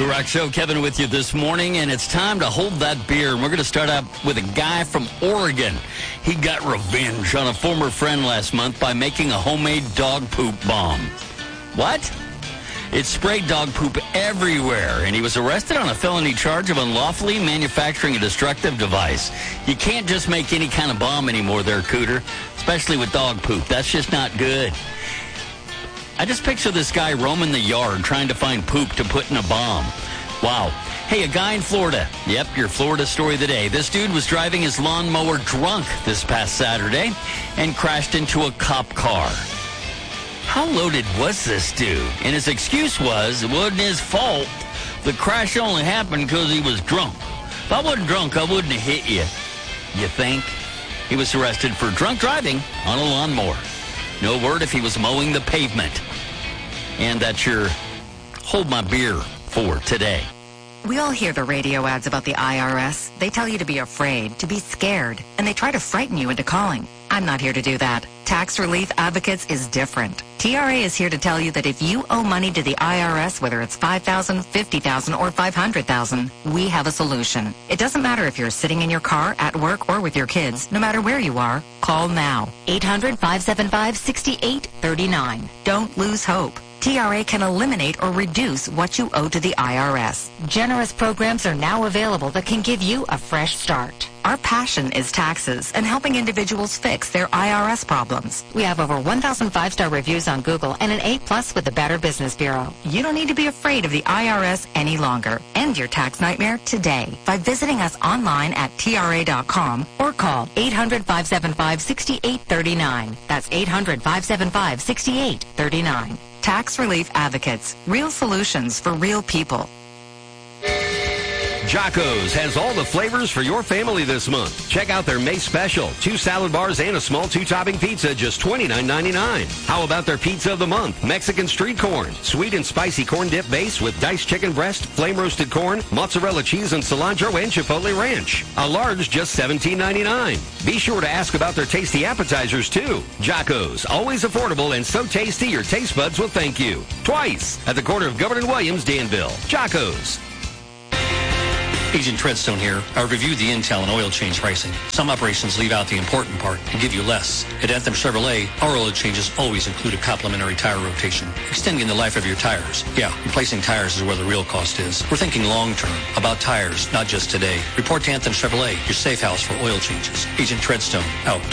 The Rock Show, Kevin with you this morning, and it's time to hold that beer. And we're going to start out with a guy from Oregon. He got revenge on a former friend last month by making a homemade dog poop bomb. What? It sprayed dog poop everywhere, and he was arrested on a felony charge of unlawfully manufacturing a destructive device. You can't just make any kind of bomb anymore there, Cooter, especially with dog poop. That's just not good. I just picture this guy roaming the yard trying to find poop to put in a bomb. Wow. Hey, a guy in Florida. Yep, your Florida story of the day. This dude was driving his lawnmower drunk this past Saturday and crashed into a cop car. How loaded was this dude? And his excuse was it wasn't his fault. The crash only happened because he was drunk. If I wasn't drunk, I wouldn't have hit you. You think? He was arrested for drunk driving on a lawnmower. No word if he was mowing the pavement. And that's your hold my beer for today. We all hear the radio ads about the IRS. They tell you to be afraid, to be scared, and they try to frighten you into calling. I'm not here to do that. Tax Relief Advocates is different. TRA is here to tell you that if you owe money to the IRS, whether it's $5,000, $50,000, or $500,000, we have a solution. It doesn't matter if you're sitting in your car, at work, or with your kids. No matter where you are, call now. 800-575-6839. Don't lose hope. TRA can eliminate or reduce what you owe to the IRS. Generous programs are now available that can give you a fresh start. Our passion is taxes and helping individuals fix their IRS problems. We have over 1,000 5-star reviews on Google and an A+ with the Better Business Bureau. You don't need to be afraid of the IRS any longer. End your tax nightmare today by visiting us online at TRA.com or call 800-575-6839. That's 800-575-6839. Tax Relief Advocates. Real solutions for real people. Jocko's has all the flavors for your family this month. Check out their May special. 2 salad bars and a small 2-topping pizza, just $29.99. How about their pizza of the month? Mexican street corn. Sweet and spicy corn dip base with diced chicken breast, flame roasted corn, mozzarella cheese and cilantro, and chipotle ranch. A large, just $17.99. Be sure to ask about their tasty appetizers, too. Jocko's, always affordable and so tasty your taste buds will thank you. Twice at the corner of Governor Williams, Danville. Jocko's. Agent Treadstone here. I reviewed the intel and oil change pricing. Some operations leave out the important part and give you less. At Anthem Chevrolet, our oil changes always include a complimentary tire rotation, extending the life of your tires. Yeah, replacing tires is where the real cost is. We're thinking long-term about tires, not just today. Report to Anthem Chevrolet, your safe house for oil changes. Agent Treadstone, out.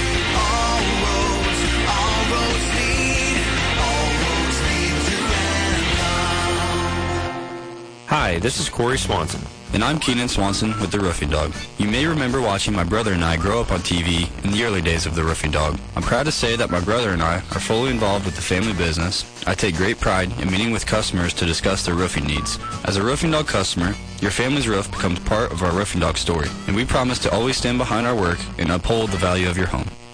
Hi, this is Corey Swanson. And I'm Keenan Swanson with The Roofing Dog. You may remember watching my brother and I grow up on TV in the early days of The Roofing Dog. I'm proud to say that my brother and I are fully involved with the family business. I take great pride in meeting with customers to discuss their roofing needs. As a Roofing Dog customer, your family's roof becomes part of our Roofing Dog story, and we promise to always stand behind our work and uphold the value of your home.